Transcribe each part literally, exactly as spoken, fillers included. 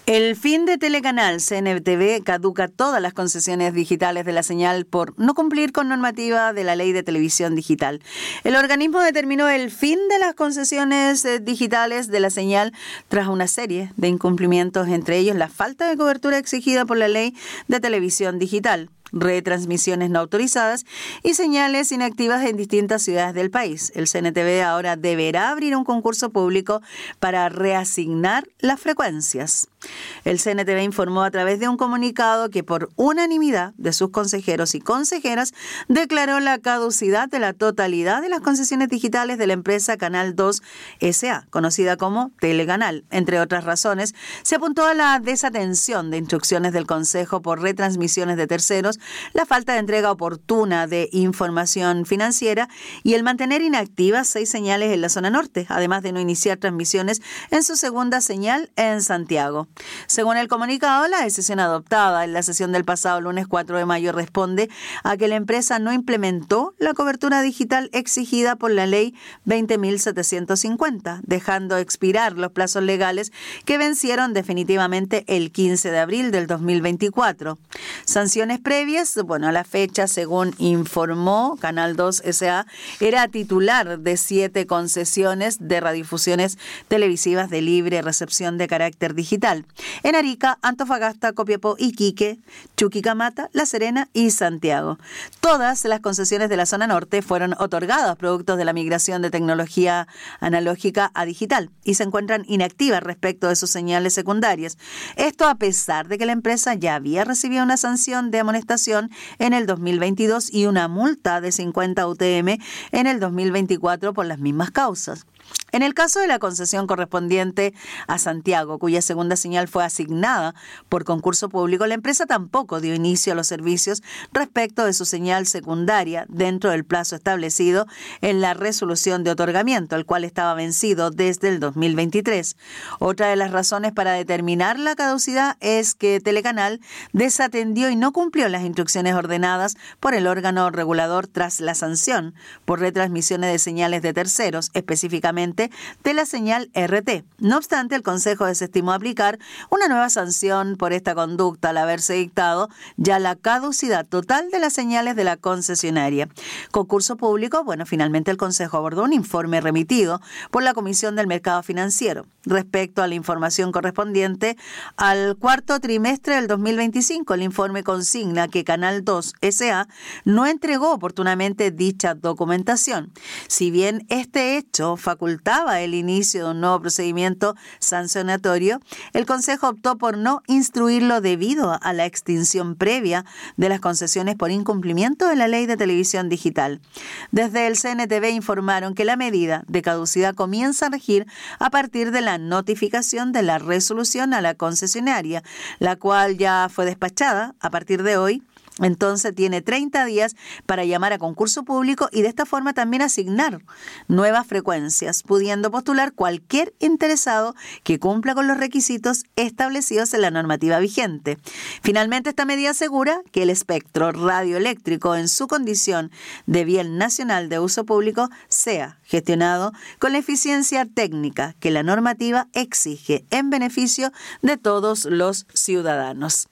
El fin de Telecanal C N T V caduca todas las concesiones digitales de la señal por no cumplir con normativa de la Ley de Televisión Digital. El organismo determinó el fin de las concesiones digitales de la señal tras una serie de incumplimientos, entre ellos la falta de cobertura exigida por la Ley de Televisión Digital, retransmisiones no autorizadas y señales inactivas en distintas ciudades del país. El C N T V ahora deberá abrir un concurso público para reasignar las frecuencias. El C N T V informó a través de un comunicado que por unanimidad de sus consejeros y consejeras declaró la caducidad de la totalidad de las concesiones digitales de la empresa Canal dos S A, conocida como Telecanal. Entre otras razones, se apuntó a la desatención de instrucciones del Consejo por retransmisiones de terceros, la falta de entrega oportuna de información financiera y el mantener inactivas seis señales en la zona norte, además de no iniciar transmisiones en su segunda señal en Santiago. Según el comunicado, la decisión adoptada en la sesión del pasado lunes cuatro de mayo responde a que la empresa no implementó la cobertura digital exigida por la Ley veinte mil setecientos cincuenta, dejando expirar los plazos legales que vencieron definitivamente el quince de abril del dos mil veinticuatro. Sanciones previas, bueno, a la fecha, según informó Canal dos S A, era titular de siete concesiones de radiodifusiones televisivas de libre recepción de carácter digital en Arica, Antofagasta, Copiapó, Iquique, Chuquicamata, La Serena y Santiago. Todas las concesiones de la zona norte fueron otorgadas producto de la migración de tecnología analógica a digital y se encuentran inactivas respecto de sus señales secundarias. Esto a pesar de que la empresa ya había recibido una sanción de amonestación en el dos mil veintidós y una multa de cincuenta U T M en el dos mil veinticuatro por las mismas causas. En el caso de la concesión correspondiente a Santiago, cuya segunda señal fue asignada por concurso público, la empresa tampoco dio inicio a los servicios respecto de su señal secundaria dentro del plazo establecido en la resolución de otorgamiento, el cual estaba vencido desde el dos mil veintitrés. Otra de las razones para determinar la caducidad es que Telecanal desatendió y no cumplió las instrucciones ordenadas por el órgano regulador tras la sanción por retransmisiones de señales de terceros, específicamente de la señal R T. No obstante, el Consejo desestimó aplicar una nueva sanción por esta conducta al haberse dictado ya la caducidad total de las señales de la concesionaria. Concurso público, bueno, finalmente el Consejo abordó un informe remitido por la Comisión del Mercado Financiero respecto a la información correspondiente al cuarto trimestre del dos mil veinticinco. El informe consigna que Canal dos S A no entregó oportunamente dicha documentación. Si bien este hecho facultaba el inicio de un nuevo procedimiento sancionatorio, el Consejo optó por no instruirlo debido a la extinción previa de las concesiones por incumplimiento de la Ley de Televisión Digital. Desde el C N T V informaron que la medida de caducidad comienza a regir a partir de la notificación de la resolución a la concesionaria, la cual ya fue despachada a partir de hoy. Entonces tiene treinta días para llamar a concurso público y de esta forma también asignar nuevas frecuencias, pudiendo postular cualquier interesado que cumpla con los requisitos establecidos en la normativa vigente. Finalmente, esta medida asegura que el espectro radioeléctrico en su condición de bien nacional de uso público sea gestionado con la eficiencia técnica que la normativa exige en beneficio de todos los ciudadanos.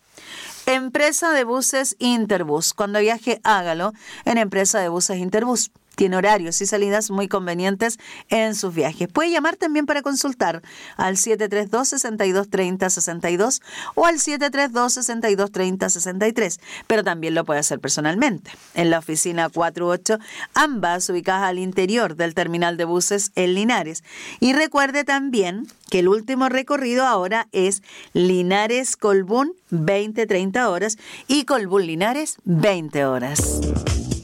Empresa de buses Interbus. Cuando viaje, hágalo en Empresa de buses Interbus. Tiene horarios y salidas muy convenientes en sus viajes. Puede llamar también para consultar al siete tres dos, seis dos tres cero, seis dos o al siete tres dos, seis dos tres cero, seis tres, pero también lo puede hacer personalmente en la oficina cuatro ocho, ambas ubicadas al interior del terminal de buses en Linares. Y recuerde también que el último recorrido ahora es Linares-Colbún, veinte a treinta horas, y Colbún-Linares, veinte horas.